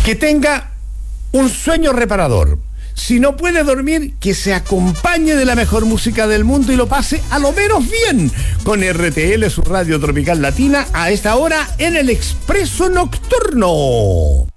Que tenga un sueño reparador. Si no puede dormir, que se acompañe de la mejor música del mundo y lo pase a lo menos bien con RTL, su radio tropical latina, a esta hora en el Expreso Nocturno.